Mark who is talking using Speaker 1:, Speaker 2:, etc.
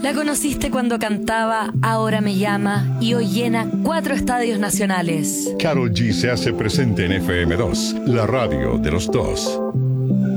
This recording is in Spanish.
Speaker 1: La conociste cuando cantaba Ahora me llama y hoy llena 4 estadios nacionales.
Speaker 2: Karol G se hace presente en FM2, la radio de los dos.